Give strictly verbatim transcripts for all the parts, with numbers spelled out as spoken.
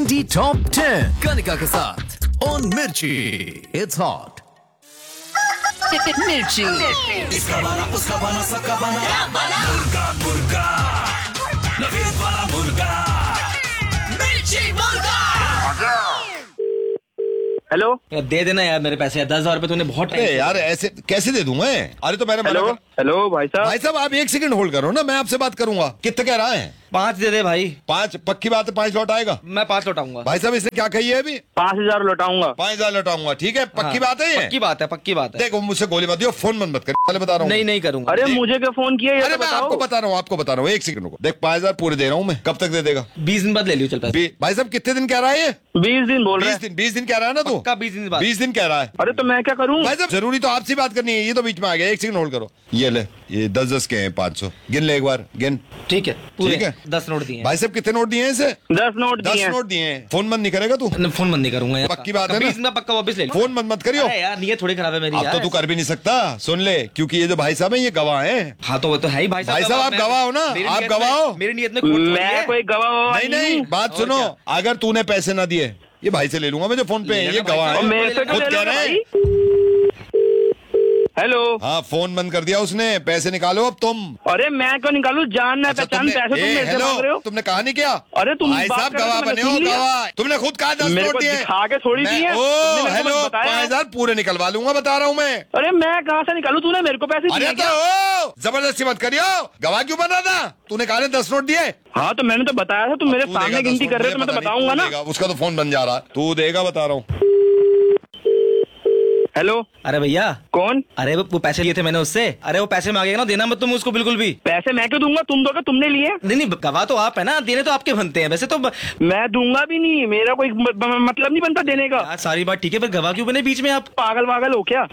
Ninety top ten Kanika के साथ on मिर्ची। इट्स हॉट मिर्ची। इसका बना उसका बना सबका बना मुर्गा मुर्गा नवीन वाला मुर्गा मिर्ची मुर्गा। हेलो दे देना यार मेरे पैसे, दस हजार रुपए तूने बहुत अरे टाइम। यार ऐसे कैसे दे दूं मैं? अरे तो मैंने मना हेलो कर- हेलो भाई साहब। भाई साहब आप एक सेकंड होल्ड करो ना, मैं आपसे बात करूंगा। कितने कह रहा है? पाँच दे दे भाई। पाँच पक्की बात है, पाँच लौट आएगा? मैं पाँच लौटाऊंगा। भाई साहब इसने क्या कही है अभी? पाँच हजार लौटाऊंगा। पाँच हजार लौटाऊंगा, ठीक है? पक्की हाँ, बात है ये? पक्की बात है, पक्की बात है। देखो मुझसे गोली मत दियो, फोन मत मत कर, पहले बता रहा हूँ। नहीं नहीं करूंगा। अरे मुझे क्या फोन किया ये अरे तो मैं आपको बताओ। बता रहा हूँ, आपको बता रहा हूँ, एक सेकंड को। देख पाँच हजार पूरे दे रहा हूँ मैं, कब तक दे देगा? बीस दिन बाद ले लियो चल पैसे। बी- भाई साहब कितने दिन कह रहा है ये? बीस दिन बोल रहे बीस हैं। दिन बीस दिन कह रहा है ना तू? पक्का बीस दिन बाद। बीस दिन कह रहा है। अरे तो मैं क्या करूँ? भाई साहब जरूरी तो आपसे बात करनी है, ये तो बीच में आ गया। एक सेकंड होल्ड करो। ये ले, ये दस दस के हैं, पाँच सौ गिन ले एक बार, गिन। ठीक है पूरे ठीक है। दस नोट दिए हैं। भाई साहब कितने नोट दिए हैं इसे? दस नोट दस दिए हैं। नोट दिए हैं। फोन बंद नहीं करेगा तू? न, फोन बंद नहीं करूंगा यार। पक्की बात है ना? बीस दिन में पक्का वापस ले लो। फोन बंद मत करियो। अरे यार नीयत थोड़ी खराब है मेरी अब यार। तो तू कर भी नहीं सकता, सुन ले, क्योंकि ये जो भाई साहब है ये गवाह हैं। हाँ तो वो तो है ही भाई साहब। भाई साहब, आप मैं- गवाह हो ना? मेरी आप नीयत में- गवाह हो? मेरी नीयत में खोट थोड़ी मैं है। कोई गवाह ववाह नहीं नहीं, हूँ। बात और सुनो, क्या? अगर तूने पैसे ना दिए ये भाई से ले लूंगा मैं, जो फोन पे है, ले ये लेना भाई गवाह साहब। और है। मेरे से क्यों खुद ले कह लोगे रहे हैं। भाई? हेलो। हाँ फोन बंद कर दिया उसने, पैसे निकालो अब तुम। अरे मैं क्यों निकालू? जान ना अच्छा, पहचान तुमने- पैसे तुम ए, मेरे से हेलो, मांग रहे हो? तुमने कहा नहीं क्या? अरे तुम भाई बात साहब कर रहे हो, गवाह मैंने बने हो, सुन लिया। गवाह। तुमने खुद कहा दस मेरे नोट को दिए। दिखा के थोड़ी मैं- दिए। ओ तुमने मेरे को हेलो, बस बताया। पाँच हजार पूरे निकलवा लूंगा, बता रहा हूँ मैं। अरे मैं कहाँ से निकालू? तूने मेरे को पैसे अरे दिए तो क्या? ओ, जबरदस्ती मत करियो, गवाह क्यों बन रहा था? तूने कहा दस नोट दिए। हाँ तो मैंने तो बताया था, तुम मेरे तू सामने देगा गिनती दस कर नोट, रहे हो तो मैं तो मुझे पता नहीं, बताऊंगा तू ना। देगा, उसका तो फोन बन जा रहा है, तू देगा बता रहा हूँ। हेलो अरे भैया कौन? अरे वो वो पैसे लिए थे मैंने उससे। अरे वो पैसे मांगेगा ना, देना मत तुम उसको बिल्कुल भी। पैसे मैं क्यों दूंगा? तुम दोगे, तुमने लिए। नहीं नहीं गवाह तो आप है ना, देने तो आपके बनते हैं वैसे तो। मैं दूंगा भी नहीं, मेरा कोई म- म- मतलब नहीं बनता देने का। यार सारी बात ठीक है, पर गवाह क्यों बने बीच में आप? पागल वागल हो क्या?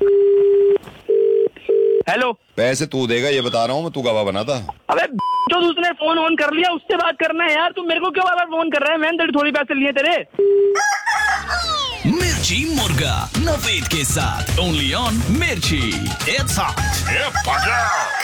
हेलो। पैसे तू देगा ये बता रहा हूँ मैं, तू गवाह बना था। अबे जो उसने फोन ऑन कर लिया, उससे बात करना है यार। तुम मेरे को क्यों बार फोन कर रहा है? मैंने तेरे थोड़ी पैसे लिए तेरे। मिर्ची मुर्गा नवेद के साथ ओनली ऑन मिर्ची। It's hot.